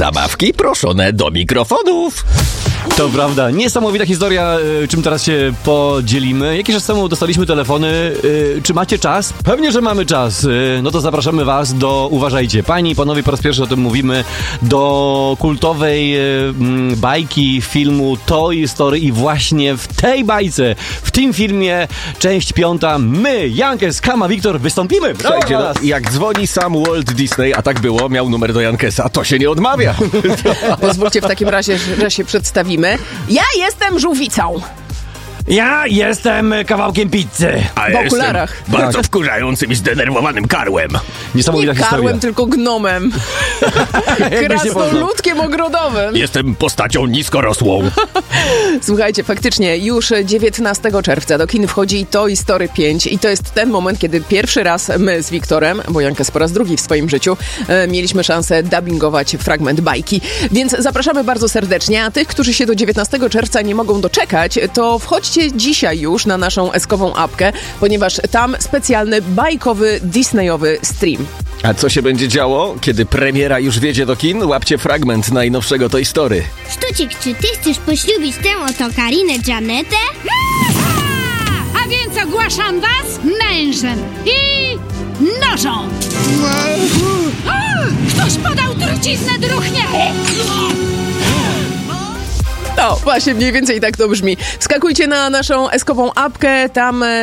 Zabawki proszone do mikrofonów. To prawda, niesamowita historia, czym teraz się podzielimy. Jakiś czas temu dostaliśmy telefony. Czy macie czas? Pewnie, że mamy czas. No to zapraszamy was do, uważajcie, panie i panowie, po raz pierwszy o tym mówimy, do kultowej bajki filmu Toy Story i właśnie w tej bajce, w tym filmie, część 5, my, Jankes, Kama, Wiktor, wystąpimy. Słuchajcie, no, jak dzwoni sam Walt Disney, a tak było, miał numer do Jankesa, to się nie odmawia. Pozwólcie w takim razie, że się przedstawimy. Ja jestem żółwicą. Ja jestem kawałkiem pizzy. A W ja okularach. jestem bardzo wkurzającym i zdenerwowanym karłem. Niesamowita Nie historia. karłem, tylko gnomem. Krasnoludkiem ogrodowym. Jestem postacią niskorosłą. Słuchajcie, faktycznie już 19 czerwca do kin wchodzi Toy Story 5 i to jest ten moment, kiedy pierwszy raz my z Wiktorem, bo Jankes po raz drugi w swoim życiu, mieliśmy szansę dubbingować fragment bajki. Więc zapraszamy bardzo serdecznie, a tych, którzy się do 19 czerwca nie mogą doczekać, to wchodźcie dzisiaj już na naszą eskową apkę, ponieważ tam specjalny bajkowy, disneyowy stream. A co się będzie działo, kiedy premiera już wjedzie do kin? Łapcie fragment najnowszego Toy Story. Sztucik, czy ty chcesz poślubić tę oto Karinę Janetę? A więc ogłaszam was mężem i nożą. Ktoś podał truciznę druchnie. No, właśnie mniej więcej tak to brzmi. Wskakujcie na naszą eskową apkę, tam